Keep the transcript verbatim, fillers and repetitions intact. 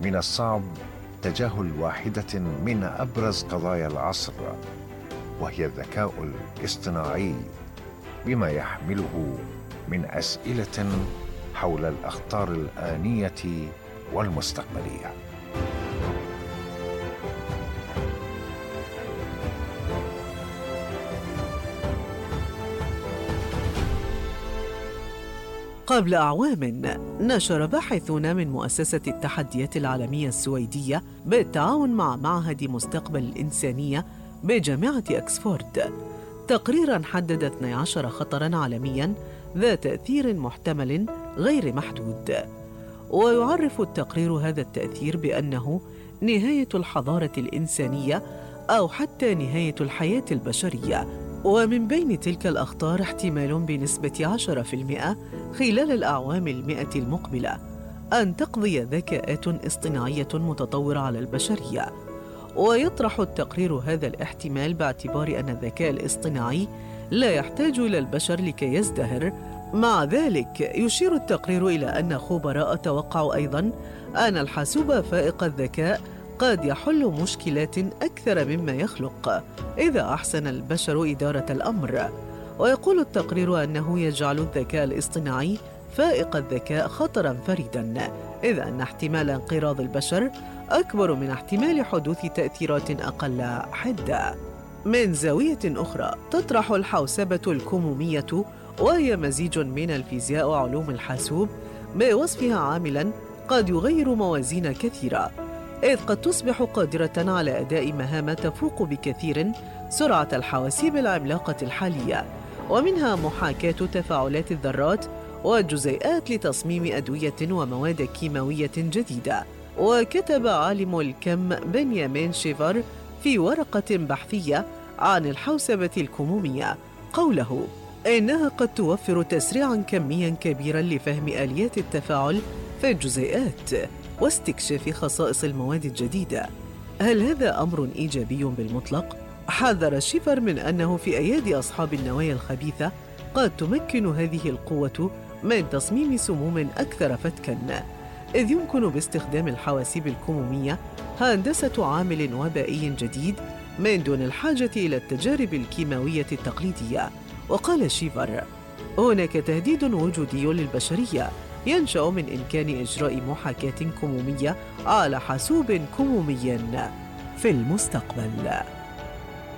من الصعب تجاهل واحدة من أبرز قضايا العصر، وهي الذكاء الاصطناعي، بما يحمله من أسئلة حول الأخطار الآنية والمستقبلية. قبل أعوام نشر باحثون من مؤسسة التحديات العالمية السويدية بالتعاون مع معهد مستقبل الإنسانية بجامعة أكسفورد تقريراً حدد اثني عشر خطراً عالمياً ذا تأثير محتمل غير محدود. ويعرف التقرير هذا التأثير بأنه نهاية الحضارة الإنسانية أو حتى نهاية الحياة البشرية. ومن بين تلك الأخطار احتمال بنسبة عشرة بالمئة خلال الأعوام المئة المقبلة أن تقضي ذكاءات اصطناعية متطورة على البشرية. ويطرح التقرير هذا الاحتمال باعتبار أن الذكاء الاصطناعي لا يحتاج إلى البشر لكي يزدهر. مع ذلك يشير التقرير إلى أن خبراء توقعوا أيضاً أن الحاسوب فائق الذكاء قد يحل مشكلات أكثر مما يخلق إذا أحسن البشر إدارة الأمر. ويقول التقرير أنه يجعل الذكاء الاصطناعي فائق الذكاء خطراً فريداً، إذ أن احتمال انقراض البشر أكبر من احتمال حدوث تأثيرات أقل حدة. من زاوية أخرى تطرح الحوسبة الكمومية، وهي مزيج من الفيزياء وعلوم الحاسوب، بوصفها عاملاً قد يغير موازين كثيرة، إذ قد تصبح قادرة على أداء مهام تفوق بكثير سرعة الحواسيب العملاقة الحالية، ومنها محاكاة تفاعلات الذرات والجزيئات لتصميم أدوية ومواد كيماوية جديدة. وكتب عالم الكم بنيامين شيفر في ورقة بحثية عن الحوسبة الكمومية قوله إنها قد توفر تسريعاً كمياً كبيراً لفهم آليات التفاعل في الجزيئات واستكشاف خصائص المواد الجديدة. هل هذا أمر إيجابي بالمطلق؟ حذر شيفر من أنه في أيادي أصحاب النوايا الخبيثة قد تمكن هذه القوة من تصميم سموم أكثر فتكاً، إذ يمكن باستخدام الحواسيب الكمومية هندسة عامل وبائي جديد من دون الحاجة إلى التجارب الكيماوية التقليدية. وقال شيفر: هناك تهديد وجودي للبشرية ينشأ من إمكان إجراء محاكاة كمومية على حاسوب كمومي في المستقبل.